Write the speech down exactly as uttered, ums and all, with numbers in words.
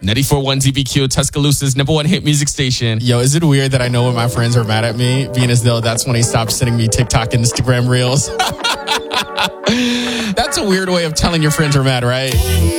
ninety-four point one Z B Q, Tuscaloosa's number one hit music station. Yo, is it weird that I know when my friends are mad at me, being as though that's when they stopped sending me TikTok and Instagram reels? That's a weird way of telling your friends are mad, right?